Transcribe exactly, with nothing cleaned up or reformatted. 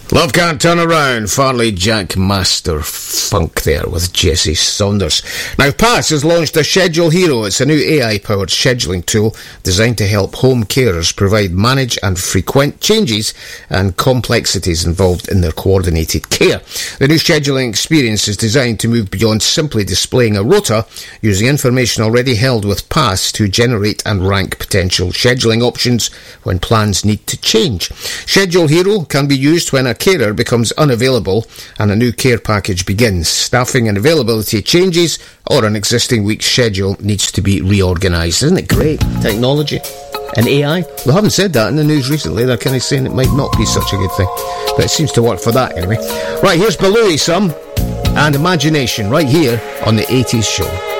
Love Can't Turn Around, Farley Jack Master Funk there with Jesse Saunders. Now, Pass has launched a Schedule Hero. It's a new A I-powered scheduling tool designed to help home carers provide, manage and frequent changes and complexities involved in their coordinated care. The new scheduling experience is designed to move beyond simply displaying a rota, using information already held with Pass to generate and rank potential scheduling options when plans need to change. Schedule Hero can be used when a carer becomes unavailable and a new care package begins, staffing and availability changes, or an existing week's schedule needs to be reorganised. Isn't it great? Technology and A I. We haven't said that in the news recently. They're kind of saying it might not be such a good thing, but it seems to work for that anyway. Right, here's Belouis some and Imagination right here on the eighties Show.